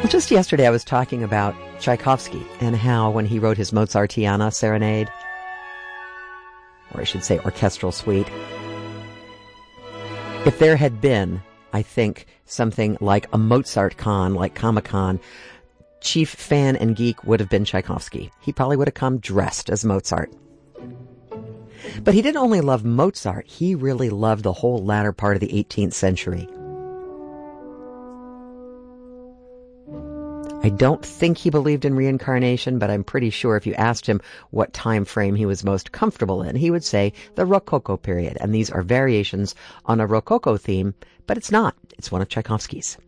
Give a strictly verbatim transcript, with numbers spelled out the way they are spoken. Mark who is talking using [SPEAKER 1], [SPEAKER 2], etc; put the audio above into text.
[SPEAKER 1] Just yesterday I was talking about Tchaikovsky and how when he wrote his Mozartiana Serenade, or I should say orchestral suite, if there had been, I think, something like a Mozart con, like Comic-Con, chief fan and geek would have been Tchaikovsky. He probably would have come dressed as Mozart. But he didn't only love Mozart, he really loved the whole latter part of the eighteenth century. I don't think he believed in reincarnation, but I'm pretty sure if you asked him what time frame he was most comfortable in, he would say the Rococo period. And these are variations on a Rococo theme, but it's not. It's one of Tchaikovsky's.